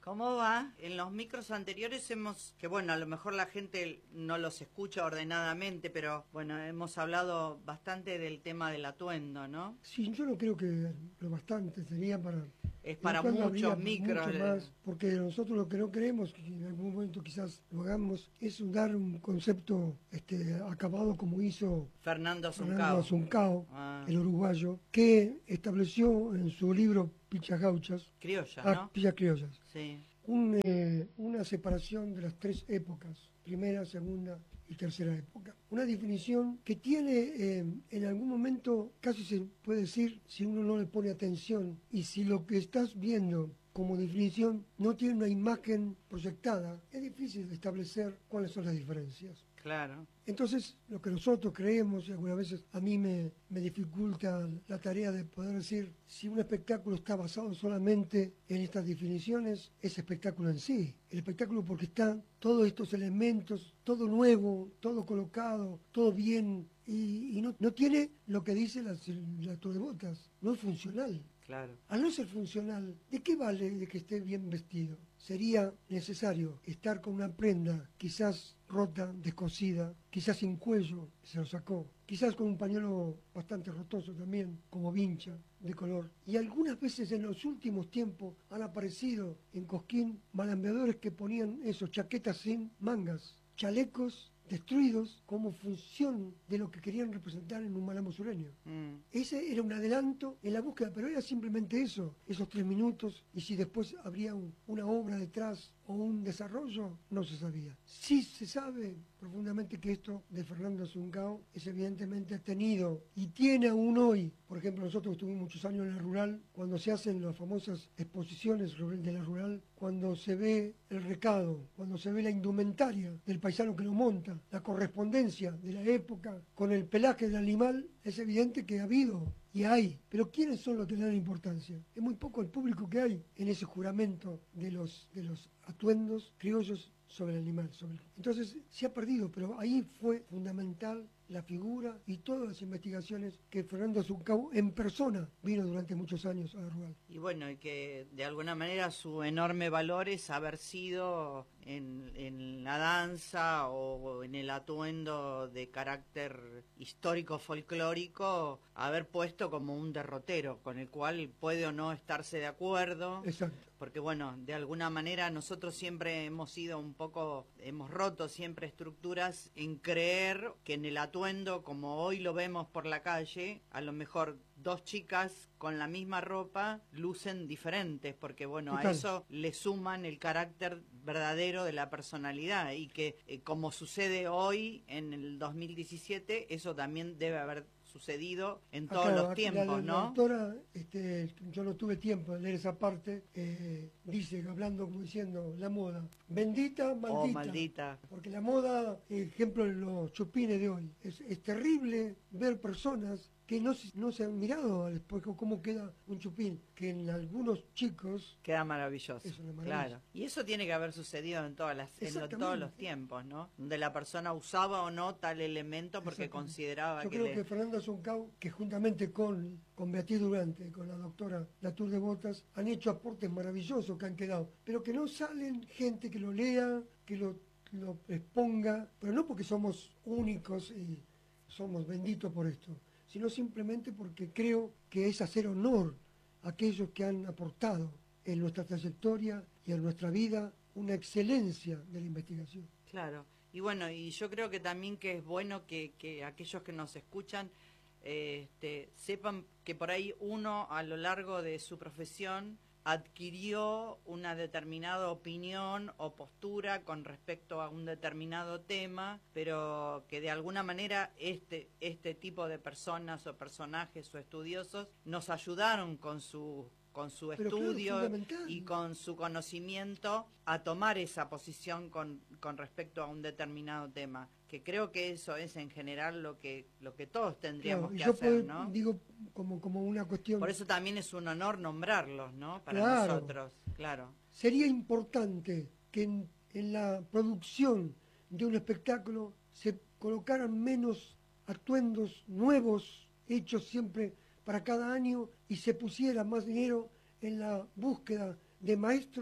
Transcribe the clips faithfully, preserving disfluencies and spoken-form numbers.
¿Cómo va? En los micros anteriores hemos, que bueno, a lo mejor la gente no los escucha ordenadamente, pero bueno, hemos hablado bastante del tema del atuendo, ¿no? Sí, yo no creo que lo bastante sería para... Es En para cuando habría muchos micros. mucho eh, más, porque nosotros lo que no queremos, que en algún momento quizás lo hagamos, es dar un concepto este, acabado como hizo Fernando Fernando Zuncao. Azuncao, Ah, el uruguayo, que estableció en su libro Pichas Gauchas, criolla, ah, ¿no? Pillas Criollas, Sí, un, eh, una separación de las tres épocas, primera, segunda y tercera época. Una definición que tiene eh, en algún momento, casi se puede decir, si uno no le pone atención y si lo que estás viendo como definición no tiene una imagen proyectada, es difícil establecer cuáles son las diferencias. claro. Entonces, lo que nosotros creemos, y algunas veces a mí me, me dificulta la tarea de poder decir si un espectáculo está basado solamente en estas definiciones, es espectáculo en sí. El espectáculo porque están todos estos elementos, todo nuevo, todo colocado, todo bien, y, y no, no tiene lo que dice la, la Tour de Botas, no es funcional. Claro. Al no ser funcional, ¿de qué vale de que esté bien vestido? Sería necesario estar con una prenda quizás rota, descosida, quizás sin cuello, se lo sacó, quizás con un pañuelo bastante rotoso también, como vincha, de color. Y algunas veces en los últimos tiempos han aparecido en Cosquín malambeadores que ponían eso, chaquetas sin mangas, chalecos destruidos como función de lo que querían representar en un malambo sureño. Mm. Ese era un adelanto en la búsqueda, pero era simplemente eso, esos tres minutos, y si después habría un, una obra detrás o un desarrollo, no se sabía. Sí se sabe profundamente que esto de Fernando Azuncao es evidentemente tenido y tiene aún hoy. Por ejemplo, nosotros estuvimos muchos años en la rural, cuando se hacen las famosas exposiciones de la rural, cuando se ve el recado, cuando se ve la indumentaria del paisano que lo monta, la correspondencia de la época con el pelaje del animal, es evidente que ha habido y hay. Pero ¿quiénes son los que le dan importancia? Es muy poco el público que hay en ese juramento de los, de los atuendos criollos sobre el animal. Sobre el... Entonces se ha perdido, pero ahí fue fundamental la figura y todas las investigaciones que Fernando Azuncao en persona vino durante muchos años a la rural. Y bueno, y que de alguna manera su enorme valor es haber sido en, en la danza o en el atuendo de carácter histórico folclórico, haber puesto como un derrotero con el cual puede o no estarse de acuerdo. Exacto. Porque bueno, de alguna manera nosotros siempre hemos sido un poco, hemos roto siempre estructuras en creer que en el atuendo, como hoy lo vemos por la calle, a lo mejor dos chicas con la misma ropa lucen diferentes, porque bueno, Total. a eso le suman el carácter verdadero de la personalidad y que eh, como sucede hoy en el dos mil diecisiete, eso también debe haber sucedido en todos Acá, los la, tiempos, la, la ¿no? autora, este, yo no tuve tiempo de leer esa parte, eh, dice, hablando como diciendo, la moda, bendita, maldita. Oh, maldita. Porque la moda, ejemplo, en los chupines de hoy, es, es terrible ver personas que no, se- no se han mirado al espejo cómo queda un chupín, que en algunos chicos Queda maravilloso. es una maravilla. Claro. Y eso tiene que haber sucedido en todas las, en, lo- en todos los Exactamente. tiempos, ¿no? Donde la persona usaba o no tal elemento porque Exactamente. consideraba Yo que creo le... que Fernando Azuncao, que juntamente con, con Beatriz Durante, con la doctora Latour de Botas, han hecho aportes maravillosos que han quedado, pero que no salen gente que lo lea, que lo, lo exponga, pero no porque somos únicos y somos benditos por esto, sino simplemente porque creo que es hacer honor a aquellos que han aportado en nuestra trayectoria y en nuestra vida una excelencia de la investigación. Claro. Y bueno, y yo creo que también que es bueno que, que aquellos que nos escuchan eh, este, sepan que por ahí uno a lo largo de su profesión adquirió una determinada opinión o postura con respecto a un determinado tema, pero que de alguna manera este, este tipo de personas o personajes o estudiosos nos ayudaron con su con su Pero claro, estudio fundamental. y con su conocimiento a tomar esa posición con, con respecto a un determinado tema, que creo que eso es en general lo que lo que todos tendríamos Claro, y que yo hacer, puedo- ¿no? digo como, como una cuestión, Por eso también es un honor nombrarlos, ¿no? Para claro, nosotros, claro. sería importante que en, en la producción de un espectáculo se colocaran menos atuendos nuevos, hechos siempre para cada año, y se pusiera más dinero en la búsqueda de maestros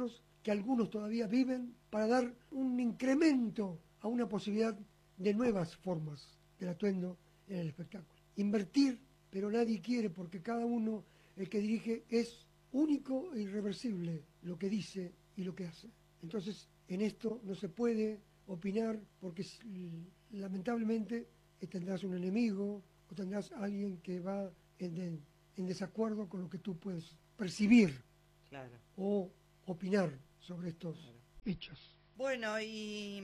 que algunos todavía viven para dar un incremento a una posibilidad de nuevas formas del atuendo en el espectáculo. Invertir, pero nadie quiere porque cada uno, el que dirige, es único e irreversible lo que dice y lo que hace. Entonces, en esto no se puede opinar porque lamentablemente tendrás un enemigo o tendrás a alguien que va en, de, en desacuerdo con lo que tú puedes percibir, claro, o opinar sobre estos, claro, hechos. Bueno, y,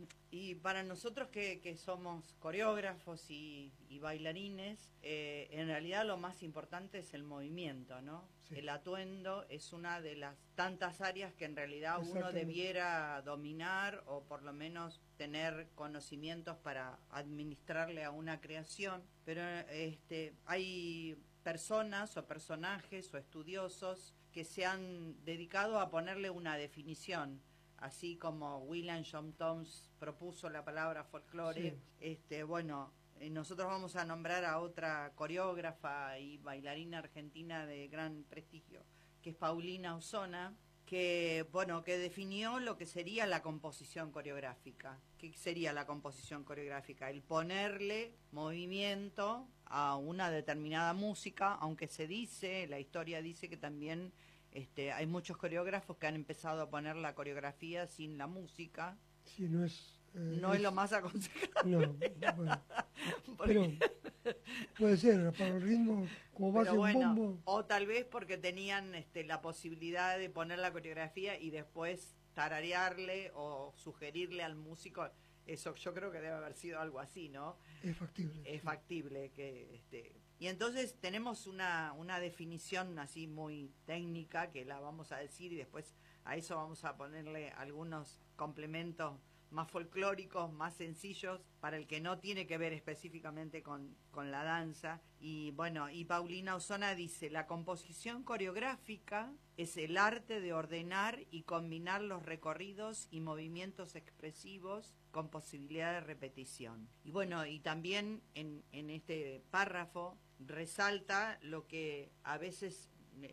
y para nosotros que, que somos coreógrafos y, y bailarines, eh, en realidad lo más importante es el movimiento, ¿no? Sí. El atuendo es una de las tantas áreas que en realidad uno debiera dominar o por lo menos tener conocimientos para administrarle a una creación, pero este, hay personas o personajes o estudiosos que se han dedicado a ponerle una definición. Así como William John Thoms propuso la palabra folclore, sí. este, bueno, eh, nosotros vamos a nombrar a otra coreógrafa y bailarina argentina de gran prestigio, que es Paulina Osona, que, bueno, que definió lo que sería la composición coreográfica. ¿Qué sería la composición coreográfica? El ponerle movimiento a una determinada música, aunque se dice, la historia dice que también Este, hay muchos coreógrafos que han empezado a poner la coreografía sin la música. Sí, no es... Eh, no es, es lo más aconsejable. No, bueno. Pero puede ser, para el ritmo, como base bueno, un bombo. O tal vez porque tenían este, la posibilidad de poner la coreografía y después tararearle o sugerirle al músico. Eso yo creo que debe haber sido algo así, ¿no? Es factible. Es sí. factible que... Este, y entonces tenemos una, una definición así muy técnica que la vamos a decir y después a eso vamos a ponerle algunos complementos más folclóricos, más sencillos, para el que no tiene que ver específicamente con, con la danza. Y bueno, y Paulina Osona dice, la composición coreográfica es el arte de ordenar y combinar los recorridos y movimientos expresivos con posibilidad de repetición. Y bueno, y también en, en este párrafo resalta lo que a veces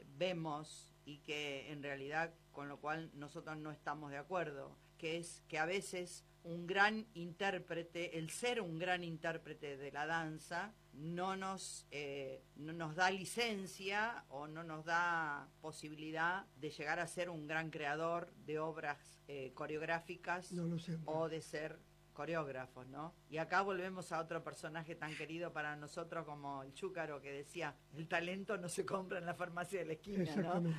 vemos y que en realidad con lo cual nosotros no estamos de acuerdo, que es que a veces un gran intérprete, el ser un gran intérprete de la danza, no nos, eh, no nos da licencia o no nos da posibilidad de llegar a ser un gran creador de obras eh, coreográficas no lo sé, o de ser coreógrafos, ¿no? Y acá volvemos a otro personaje tan querido para nosotros como el Chúcaro, que decía, el talento no se compra en la farmacia de la esquina, ¿no?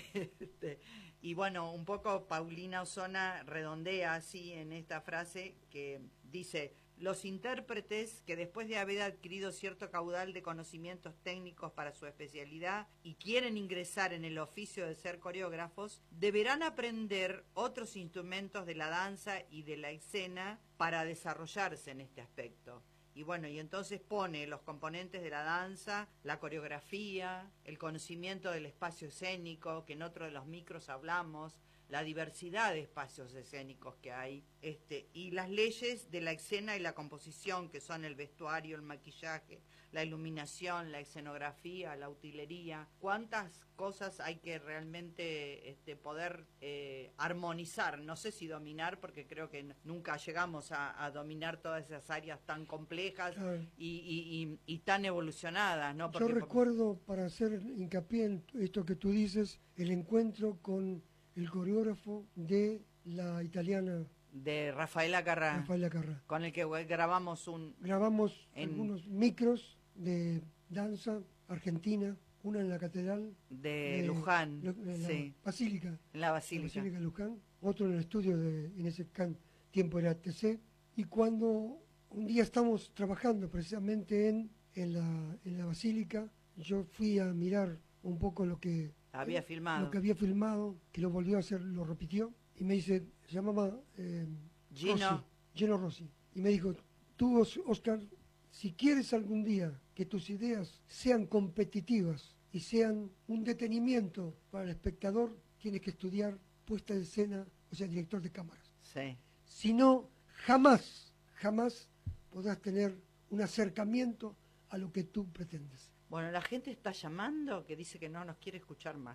este, y bueno, un poco Paulina Osona redondea así en esta frase que dice, los intérpretes que después de haber adquirido cierto caudal de conocimientos técnicos para su especialidad y quieren ingresar en el oficio de ser coreógrafos, deberán aprender otros instrumentos de la danza y de la escena para desarrollarse en este aspecto. Y bueno, y entonces pone los componentes de la danza, la coreografía, el conocimiento del espacio escénico, que en otro de los micros hablamos, la diversidad de espacios escénicos que hay, este, y las leyes de la escena y la composición, que son el vestuario, el maquillaje, la iluminación, la escenografía, la utilería. ¿Cuántas cosas hay que realmente este, poder eh, armonizar? No sé si dominar, porque creo que nunca llegamos a, a dominar todas esas áreas tan complejas claro. y, y, y, y tan evolucionadas, ¿no? Porque, Yo recuerdo, para hacer hincapié en esto que tú dices, el encuentro con el coreógrafo de la italiana de Rafaela Carrà, Rafaela Carrà, con el que grabamos un grabamos en, algunos micros de danza argentina, una en la catedral de, de Luján, en la sí. basílica, en la basílica, la basílica de Luján, otro en el estudio de, en ese can, tiempo era T C, y cuando un día estamos trabajando precisamente en, en, la, en la basílica, yo fui a mirar un poco lo que había eh, filmado, lo que había filmado, que lo volvió a hacer, lo repitió, y me dice, se llamaba eh, Gino. Rossi, Gino Rossi, y me dijo, tú, Oscar, si quieres algún día que tus ideas sean competitivas y sean un detenimiento para el espectador, tienes que estudiar puesta en escena, o sea, director de cámaras. Sí. Si no, jamás, jamás podrás tener un acercamiento a lo que tú pretendes. Bueno, la gente está llamando que dice que no nos quiere escuchar más.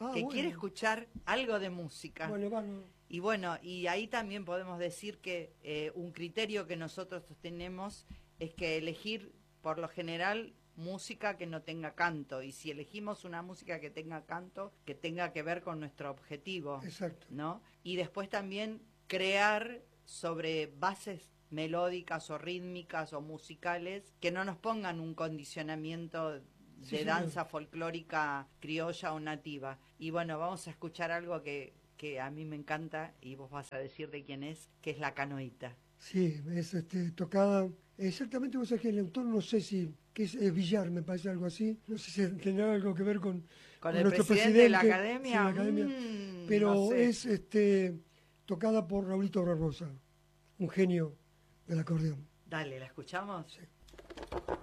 Ah, que bueno. quiere escuchar algo de música. Bueno, bueno. Y bueno, y ahí también podemos decir que eh, un criterio que nosotros tenemos es que elegir, por lo general, música que no tenga canto. Y si elegimos una música que tenga canto, que tenga que ver con nuestro objetivo. Exacto. ¿No? Y después también crear sobre bases melódicas o rítmicas o musicales que no nos pongan un condicionamiento de Sí, señor. danza folclórica criolla o nativa. Y bueno, vamos a escuchar algo que, que a mí me encanta y vos vas a decir de quién es, que es la canoita. Sí, es este, tocada. Exactamente, vos sabés que el autor no sé si, que es, es Villar, me parece algo así. No sé si tendrá algo que ver con, ¿Con con el nuestro presidente de la presidente. academia? Sí, la academia. Mm, Pero no sé. es este, tocada por Raulito Barbosa, un genio del acordeón. Dale, ¿la escuchamos? Sí.